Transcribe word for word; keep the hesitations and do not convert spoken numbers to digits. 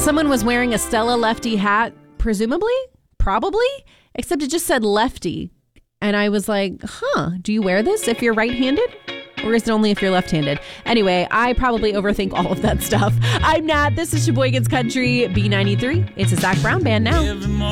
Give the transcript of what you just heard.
Someone was wearing a Stella Lefty hat, presumably, probably, except it just said Lefty. And I was like, huh, do you wear this if you're right-handed? Or is it only if you're left-handed? Anyway, I probably overthink all of that stuff. I'm Nat. This is Sheboygan's Country B ninety-three. It's a Zach Brown Band now.